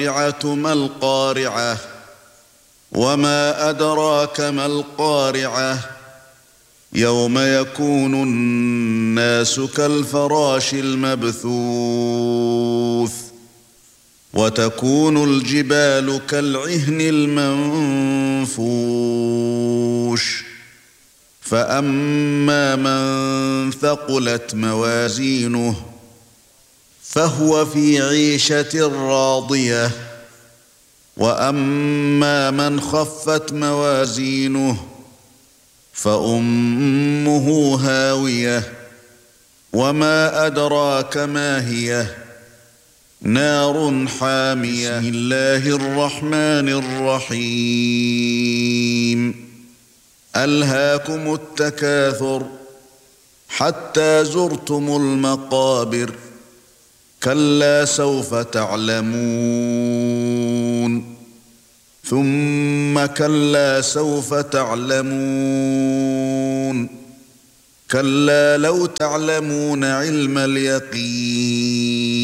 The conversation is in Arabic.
ما القارعة وما أدراك ما القارعة يوم يكون الناس كالفراش المبثوث وتكون الجبال كالعهن المنفوش فأما من ثقلت موازينه فهو في عيشة راضية وأما من خفت موازينه فأمه هاوية وما أدراك ما هي نار حامية بسم الله الرحمن الرحيم ألهاكم التكاثر حتى زرتم المقابر كلا سوف تعلمون ثم كلا سوف تعلمون كلا لو تعلمون علم اليقين